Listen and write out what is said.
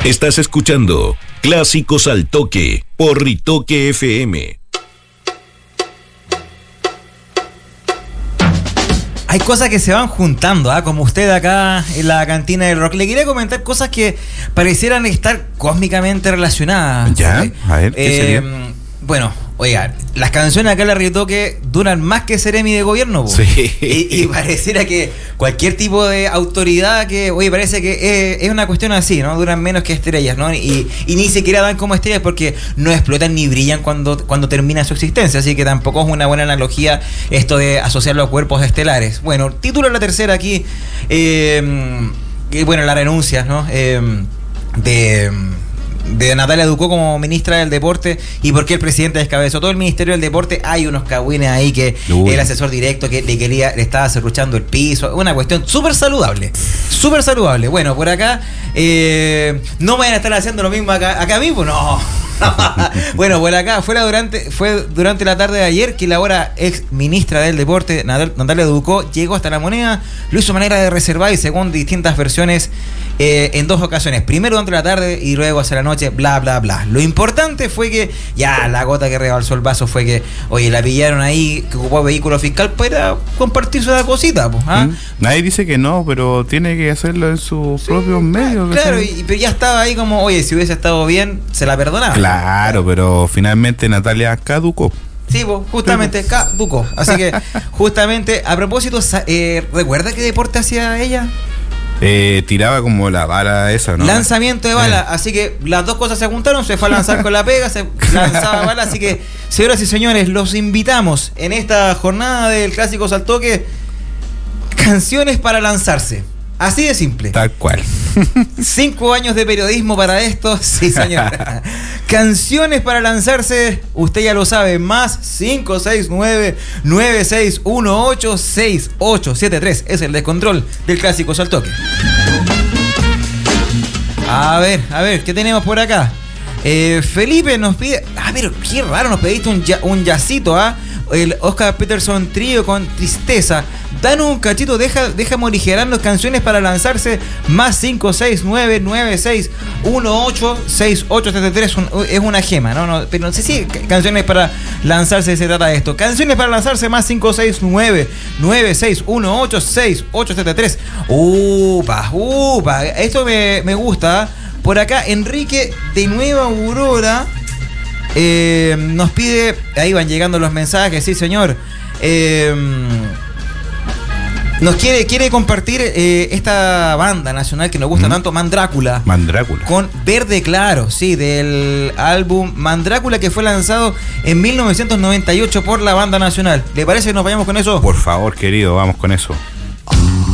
Estás escuchando Clásicos al Toque por Ritoque FM. Hay cosas que se van juntando, como usted acá en la cantina del rock. Le quería comentar cosas que parecieran estar cósmicamente relacionadas. Ya, a ver, ¿qué sería? Bueno, oiga, las canciones acá en la Ritoque duran más que Seremi de gobierno, po. Sí. Y pareciera que cualquier tipo de autoridad que, oye, parece que es una cuestión así, ¿no? Duran menos que estrellas, ¿no? Y ni siquiera dan como estrellas porque no explotan ni brillan cuando termina su existencia. Así que tampoco es una buena analogía esto de asociar los cuerpos estelares. Bueno, título de la tercera aquí, bueno, la renuncia, ¿no? De Natalia Ducó como ministra del Deporte y por qué el presidente descabezó todo el Ministerio del Deporte. Hay unos cagüines ahí que el asesor directo que le estaba cerruchando el piso. Una cuestión súper saludable. Súper saludable. Bueno, por acá no vayan a estar haciendo lo mismo acá mismo. No. Bueno, por acá fue durante la tarde de ayer que la ahora ex ministra del Deporte, Natalia Ducó, llegó hasta La Moneda, lo hizo de manera de reservar y según distintas versiones en dos ocasiones. Primero durante la tarde y luego hacia la noche, bla, bla, bla. Lo importante fue que ya la gota que rebalsó el vaso fue que, oye, la pillaron ahí, que ocupó vehículo fiscal para compartir su cosita. Nadie dice que no, pero tiene que hacerlo en sus propios medios. Claro, pero ya estaba ahí como, oye, si hubiese estado bien, se la perdonaba. Claro, pero finalmente Natalia caducó. Sí, justamente caducó. Así que, justamente, a propósito, ¿recuerda qué deporte hacía ella? Tiraba como la bala esa, ¿no? Lanzamiento de bala, así que las dos cosas se juntaron, se fue a lanzar con la pega, se lanzaba bala, así que, señoras y señores, los invitamos en esta jornada del Clásicos al Toque, canciones para lanzarse. Así de simple. Tal cual. 5 años de periodismo para esto, sí señor. Canciones para lanzarse, usted ya lo sabe, más 569-9618-6873. Es el descontrol del Clásicos al Toque. A ver, ¿qué tenemos por acá? Felipe nos pide, pero qué raro, nos pediste un jazzito, el Oscar Peterson Trío con Tristeza. Danos un cachito, deja morigerarnos canciones para lanzarse, más 569-9618-6873. Es una gema, ¿no? Pero no sé si canciones para lanzarse se trata de esto. Canciones para lanzarse, más 569-9618-6873. Upa, esto me gusta. Por acá, Enrique de Nueva Aurora nos pide, ahí van llegando los mensajes, sí señor, nos quiere compartir esta banda nacional que nos gusta tanto, Mandrácula. Con Verde Claro, sí, del álbum Mandrácula que fue lanzado en 1998 por la banda nacional. ¿Le parece que nos vayamos con eso? Por favor, querido, vamos con eso.